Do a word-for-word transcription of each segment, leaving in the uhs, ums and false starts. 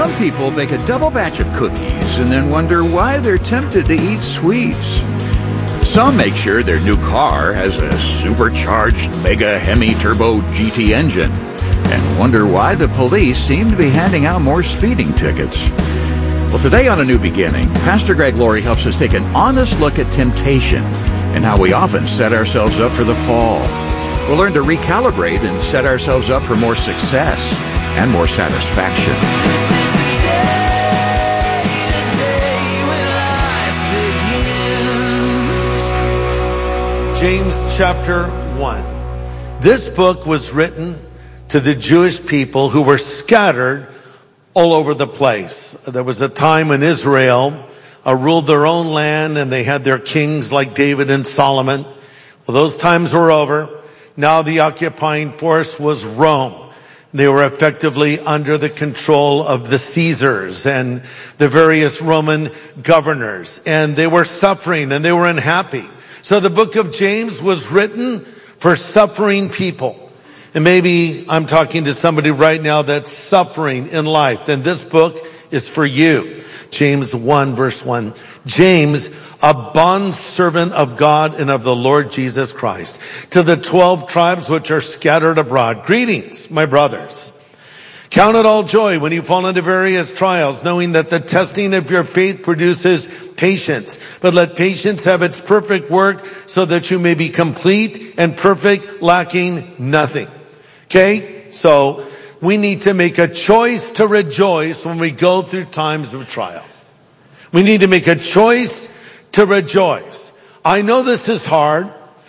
Some people bake a double batch of cookies and then wonder why they're tempted to eat sweets. Some make sure their new car has a supercharged Mega Hemi Turbo G T engine and wonder why the police seem to be handing out more speeding tickets. Well, today on A New Beginning, Pastor Greg Laurie helps us take an honest look at temptation and how we often set ourselves up for the fall. We'll learn to recalibrate and set ourselves up for more success and more satisfaction. James chapter one. This book was written to the Jewish people who were scattered all over the place. There was a time when Israel uh, ruled their own land and they had their kings like David and Solomon. Well, those times were over. Now the occupying force was Rome. They were effectively under the control of the Caesars and the various Roman governors. And they were suffering and they were unhappy. So the book of James was written for suffering people. And maybe I'm talking to somebody right now that's suffering in life. Then this book is for you. James one verse one. James, a bondservant of God and of the Lord Jesus Christ, to the twelve tribes which are scattered abroad. Greetings, my brothers. Count it all joy when you fall into various trials, knowing that the testing of your faith produces patience. But let patience have its perfect work so that you may be complete and perfect, lacking nothing. Okay? So we need to make a choice to rejoice when we go through times of trial. We need to make a choice to rejoice. I know this is hard.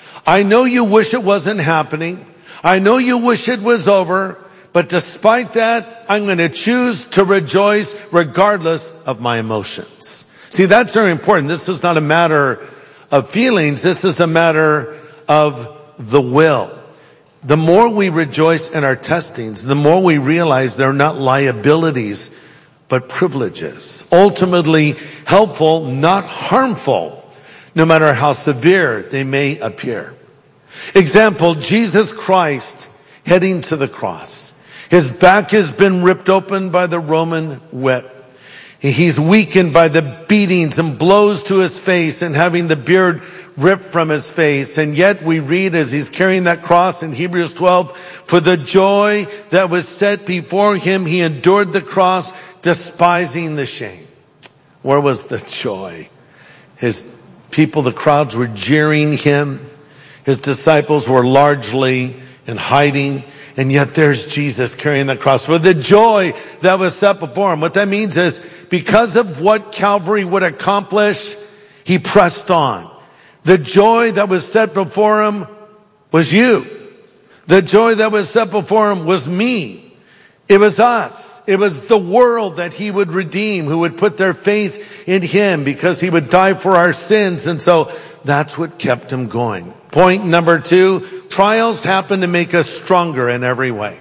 I know you wish it wasn't happening. I know you wish it was over. But despite that, I'm going to choose to rejoice regardless of my emotions. See, that's very important. This is not a matter of feelings. This is a matter of the will. The more we rejoice in our testings, the more we realize they're not liabilities, but privileges. Ultimately helpful, not harmful, no matter how severe they may appear. Example, Jesus Christ heading to the cross. His back has been ripped open by the Roman whip. He's weakened by the beatings and blows to his face and having the beard ripped from his face. And yet we read as he's carrying that cross in Hebrews twelve, for the joy that was set before him, he endured the cross, despising the shame. Where was the joy? His people, the crowds were jeering him. His disciples were largely in hiding. And yet there's Jesus carrying the cross for the joy that was set before him. What that means is because of what Calvary would accomplish, he pressed on. The joy that was set before him was you. The joy that was set before him was me. It was us. It was the world that he would redeem, who would put their faith in him because he would die for our sins. And so that's what kept him going. Point number two, trials happen to make us stronger in every way.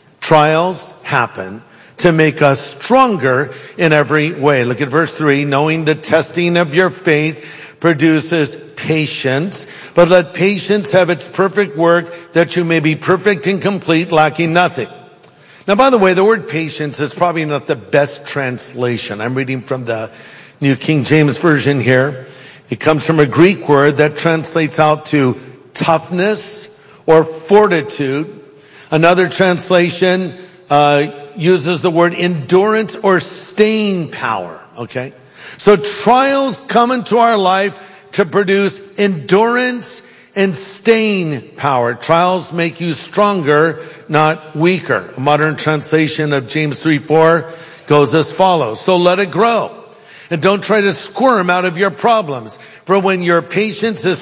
Trials happen to make us stronger in every way. Look at verse three, knowing the testing of your faith produces patience, but let patience have its perfect work that you may be perfect and complete, lacking nothing. Now, by the way, the word patience is probably not the best translation. I'm reading from the New King James Version here. It comes from a Greek word that translates out to toughness or fortitude. Another translation uh uses the word endurance or staying power. Okay? So trials come into our life to produce endurance and staying power. Trials make you stronger, not weaker. A modern translation of James three four goes as follows. So let it grow. And don't try to squirm out of your problems. For when your patience is